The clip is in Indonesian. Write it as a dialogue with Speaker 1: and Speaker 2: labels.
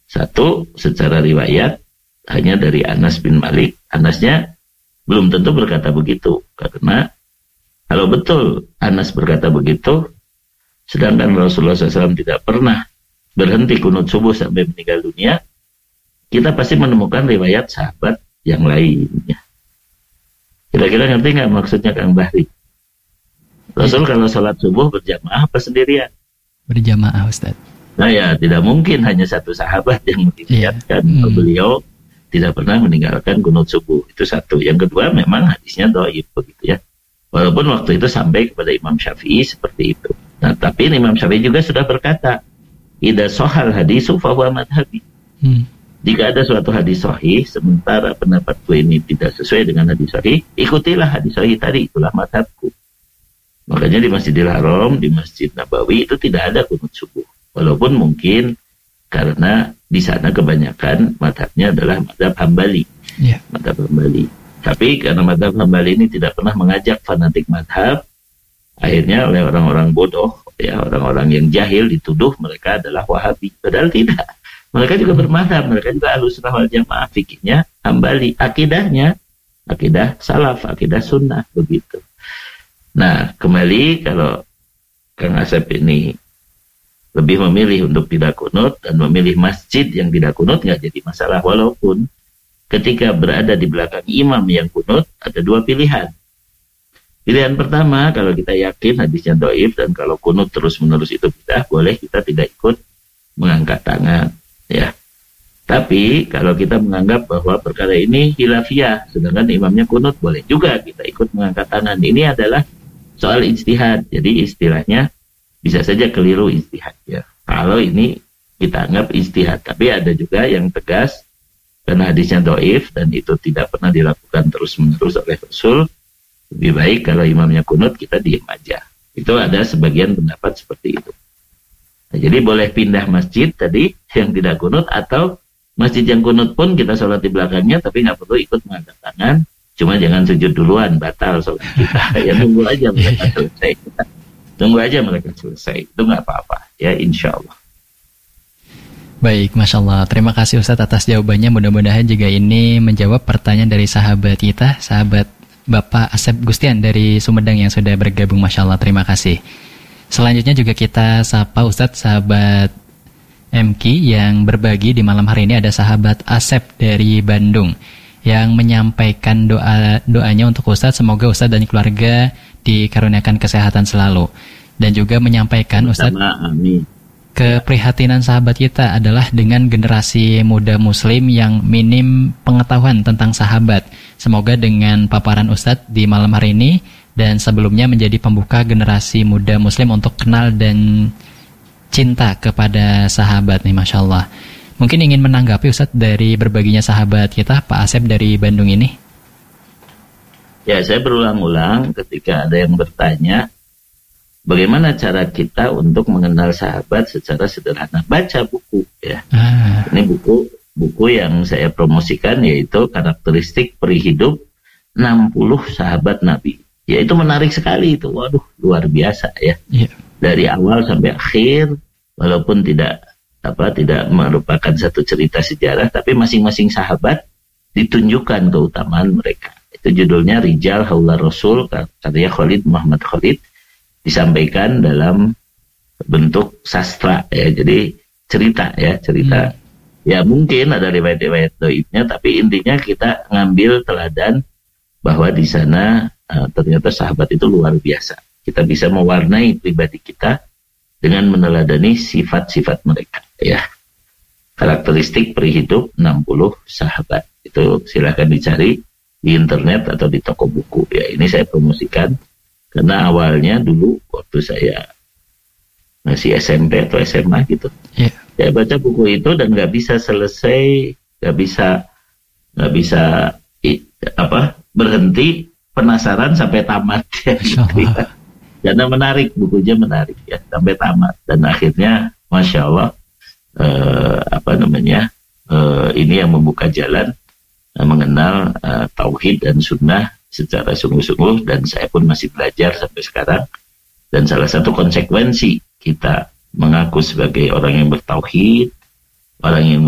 Speaker 1: Satu, secara riwayat hanya dari Anas bin Malik. Anasnya belum tentu berkata begitu, karena kalau betul Anas berkata begitu, sedangkan Rasulullah SAW tidak pernah berhenti kunut subuh sampai meninggal dunia, kita pasti menemukan riwayat sahabat yang lainnya. Kira-kira ngerti nggak maksudnya Kang Bahri? Rasul kalau sholat subuh berjamaah apa sendirian?
Speaker 2: Berjamaah, Ustaz.
Speaker 1: Nah ya, tidak mungkin hanya satu sahabat yang meriwayatkan. Beliau tidak pernah meninggalkan kunut subuh. Itu satu. Yang kedua, memang hadisnya dhaif begitu ya. Walaupun waktu itu sampai kepada Imam Syafi'i seperti itu. Nah, tapi Imam Syafi'i juga sudah berkata, idza shahal hadisu fa huwa madhhabi. Jika ada suatu hadis sahih, sementara pendapatku ini tidak sesuai dengan hadis sahih, ikutilah hadis sahih tadi, itulah madhabku. Makanya di Masjidil Haram, di Masjid Nabawi itu tidak ada kunut subuh. Walaupun mungkin karena di sana kebanyakan madhabnya adalah madhab Hambali. Madhab Hambali. Tapi karena madhab Hambali ini tidak pernah mengajak fanatik madhab, akhirnya oleh orang-orang bodoh, ya orang-orang yang jahil dituduh mereka adalah Wahabi. Padahal tidak. Mereka juga bermadhab, mereka juga Ahlussunnah wal Jamaah, fikihnya Hambali, akidahnya akidah salaf, akidah sunnah begitu. Nah, kembali kalau Kang Asep ini lebih memilih untuk tidak kunut dan memilih masjid yang tidak kunut, nggak jadi masalah. Walaupun ketika berada di belakang imam yang kunut, ada dua pilihan. Pilihan pertama, kalau kita yakin hadisnya dhaif dan kalau kunut terus-menerus itu bid'ah, boleh kita tidak ikut mengangkat tangan, ya. Tapi kalau kita menganggap bahwa perkara ini khilafiyah, sedangkan imamnya kunut, boleh juga kita ikut mengangkat tangan. Ini adalah soal ijtihad. Jadi istilahnya bisa saja keliru ijtihad, ya. Kalau ini kita anggap ijtihad, tapi ada juga yang tegas karena hadisnya dhaif dan itu tidak pernah dilakukan terus-menerus oleh Rasul. Lebih baik kalau imamnya kunut kita diam aja. Itu ada sebagian pendapat seperti itu. Nah, jadi boleh pindah masjid tadi yang tidak kunut, atau masjid yang kunut pun kita sholat di belakangnya tapi nggak perlu ikut mengangkat tangan. Cuma jangan sujud duluan, batal sholat kita. Ya tunggu aja mereka selesai. Tunggu aja mereka selesai. Itu nggak apa-apa. Ya insya Allah.
Speaker 2: Baik, Masya Allah. Terima kasih Ustadz atas jawabannya. Mudah-mudahan juga ini menjawab pertanyaan dari sahabat kita, sahabat Bapak Asep Gustian dari Sumedang yang sudah bergabung. Masya Allah, terima kasih. Selanjutnya juga kita sapa Ustadz sahabat MK yang berbagi di malam hari ini. Ada sahabat Asep dari Bandung yang menyampaikan doanya untuk Ustadz, semoga Ustadz dan keluarga dikaruniakan kesehatan selalu, dan juga menyampaikan Ustadz, keprihatinan sahabat kita adalah dengan generasi muda muslim yang minim pengetahuan tentang sahabat. Semoga dengan paparan Ustadz di malam hari ini dan sebelumnya menjadi pembuka generasi muda muslim untuk kenal dan cinta kepada sahabat nih, Masya Allah. Mungkin ingin menanggapi Ustadz dari berbaginya sahabat kita, Pak Asep dari Bandung ini.
Speaker 1: Ya, saya berulang-ulang ketika ada yang bertanya, bagaimana cara kita untuk mengenal sahabat secara sederhana? Baca buku, ya. Ini buku yang saya promosikan, yaitu Karakteristik Perihidup 60 Sahabat Nabi. Ya, itu menarik sekali itu. Waduh, luar biasa ya. Dari awal sampai akhir, walaupun tidak merupakan satu cerita sejarah, tapi masing-masing sahabat ditunjukkan keutamaan mereka. Itu judulnya Rijal Haula Rasul, karya Khalid Muhammad Khalid, disampaikan dalam bentuk sastra ya. Jadi cerita. Ya mungkin ada riwayat-riwayat dhaifnya, tapi intinya kita ngambil teladan bahwa di sana ternyata sahabat itu luar biasa. Kita bisa mewarnai pribadi kita dengan meneladani sifat-sifat mereka, ya. Karakteristik Perihidup 60 Sahabat. Itu silahkan dicari di internet atau di toko buku. Ya, ini saya promosikan karena awalnya dulu waktu saya masih SMP atau SMA gitu, saya baca buku itu dan nggak bisa selesai, nggak bisa berhenti penasaran sampai tamat ya. Karena menarik, bukunya menarik ya, sampai tamat. Dan akhirnya Masya Allah ini yang membuka jalan mengenal tauhid dan sunnah secara sungguh-sungguh, dan saya pun masih belajar sampai sekarang. Dan salah satu konsekuensi kita mengaku sebagai orang yang bertauhid, orang yang